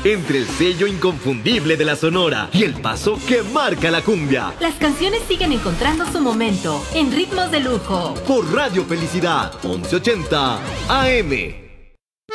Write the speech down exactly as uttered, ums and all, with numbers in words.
entre el sello inconfundible de la Sonora y el paso que marca la cumbia. Las canciones siguen encontrando su momento en Ritmos de Lujo. Por Radio Felicidad, once ochenta A M.